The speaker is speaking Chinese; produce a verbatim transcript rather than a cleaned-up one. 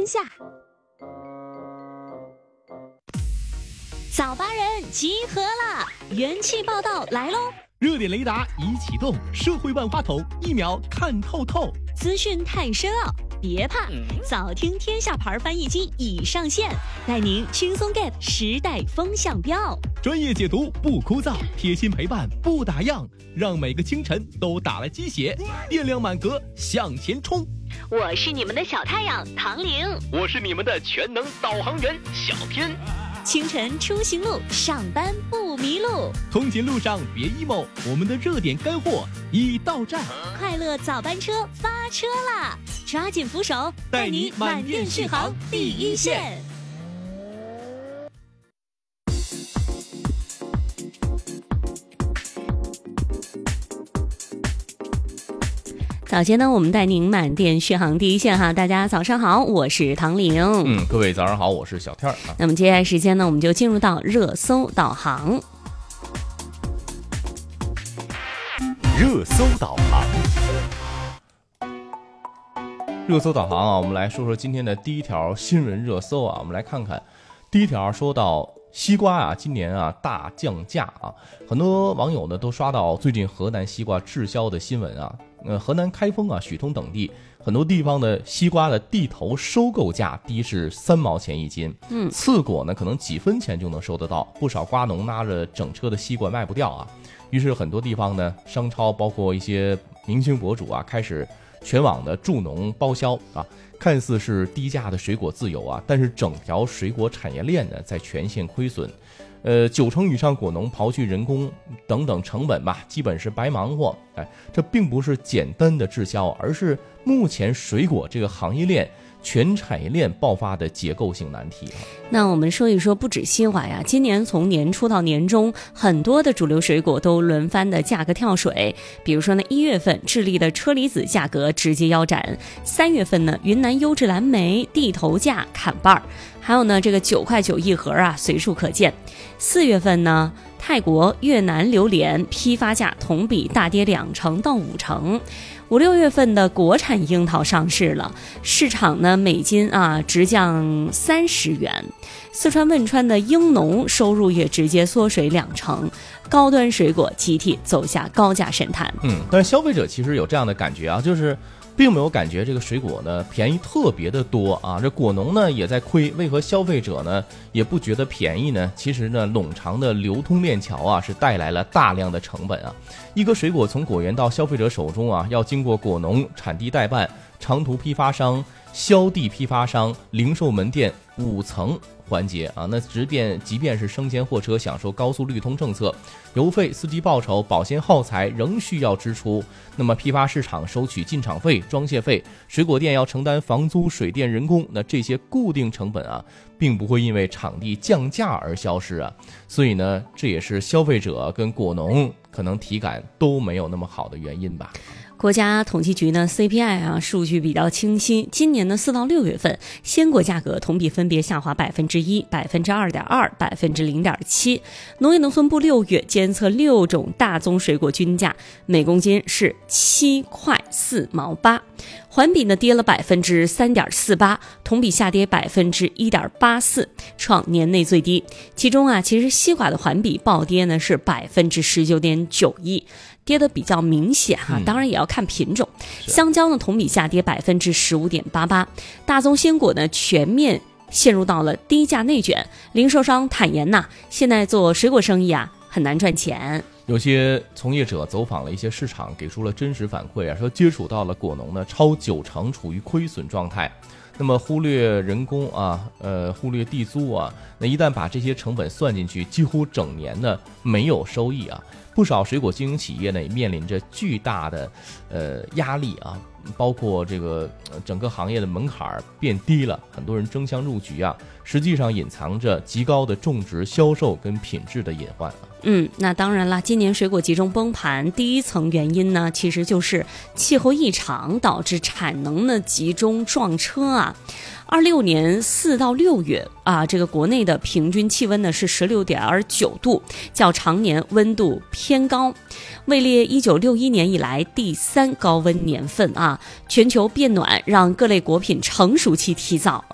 天下。 早八人集合啦！元气报道来喽！ 热点雷达已启动，社会万花筒一秒看透透， 资讯太深奥，别怕，早听天下牌翻译机已上线，带您轻松 get 时代风向标。 专业解读不枯燥，贴心陪伴不打烊，让每个清晨都打了鸡血，电量满格向前冲。 我是你们的小太阳唐玲， 我是你们的全能导航员小天。 清晨出行路，上班不迷路。 通勤路上别 emo， 我们的热点干货已到站。 快乐早班车发车啦！抓紧扶手， 带你满电续航第一线。 早间呢，我们带您满电续航第一线哈。大家早上好，我是唐玲。 嗯，各位早上好，我是小天儿啊。 那么接下来时间呢，我们就进入到热搜导航。 热搜导航，热搜导航啊，我们来说说今天的第一条新闻热搜啊。我们来看看，第一条说到西瓜啊，今年啊大降价啊，很多网友呢都刷到最近河南西瓜滞销的新闻啊。呃，河南开封啊、许通等地很多地方的西瓜的地头收购价低至三毛钱一斤，嗯，次果呢可能几分钱就能收得到，不少瓜农拉着整车的西瓜卖不掉啊，于是很多地方呢，商超包括一些明星博主啊，开始全网的助农包销啊，看似是低价的水果自由啊，但是整条水果产业链呢在全线亏损。呃，九成以上果农刨去人工等等成本吧，基本是白忙活。哎，这并不是简单的滞销，而是目前水果这个行业链全产业链爆发的结构性难题。 那我们说一说，不止西瓜呀，今年从年初到年中，很多的主流水果都轮番的价格跳水。比如说呢，一月份智利的车厘子价格直接腰斩，三月份呢，云南优质蓝莓地头价砍半儿，还有呢，这个九块九一盒啊，随处可见。四月份呢，泰国、越南榴莲批发价同比大跌两成到五成。五六月份的国产樱桃上市了，市场呢每斤啊直降三十元。四川汶川的樱农收入也直接缩水两成，高端水果集体走下高价神坛。 嗯，但是消费者其实有这样的感觉啊，就是并没有感觉这个水果呢便宜特别的多啊，这果农呢也在亏，为何消费者呢也不觉得便宜呢？其实呢，冗长的流通链条啊是带来了大量的成本啊。一个水果从果园到消费者手中啊，要经过果农、产地代办、长途批发商、销地批发商、零售门店五层环节啊，那即便即便是生鲜货车享受高速绿通政策，油费、司机报酬、保鲜耗材仍需要支出。那么批发市场收取进场费、装卸费，水果店要承担房租、水电、人工，那这些固定成本啊，并不会因为场地降价而消失啊。所以呢，这也是消费者跟果农可能体感都没有那么好的原因吧。 国家统计局呢 C P I 啊数据比较清晰，今年的四到六月份鲜果价格同比分别下滑百分之一、百分之二点二、百分之零点七。农业农村部六月监测六种大宗水果均价，每公斤是七块四毛八，环比呢跌了百分之三点四八，同比下跌百分之一点八四，创年内最低。其中啊，其实西瓜的环比暴跌呢是百分之十九点九一。跌得比较明显哈，当然也要看品种。嗯、香蕉呢同比下跌百分之十五点八八，大宗鲜果呢全面陷入到了低价内卷。零售商坦言呐，现在做水果生意啊很难赚钱。 有些从业者走访了一些市场，给出了真实反馈啊，说接触到了果农呢超九成处于亏损状态。那么忽略人工啊，呃，忽略地租啊，那一旦把这些成本算进去，几乎整年呢没有收益啊。不少水果经营企业呢也面临着巨大的呃压力啊，包括这个、呃、整个行业的门槛变低了，很多人争相入局啊，实际上隐藏着极高的种植、销售跟品质的隐患啊。 嗯，那当然了，今年水果集中崩盘，第一层原因呢，其实就是气候异常导致产能的集中撞车啊。二六年四到六月啊，这个国内的平均气温呢是十六点九度，较常年温度偏高，位列一九六一年以来第三高温年份啊。全球变暖让各类果品成熟期提早，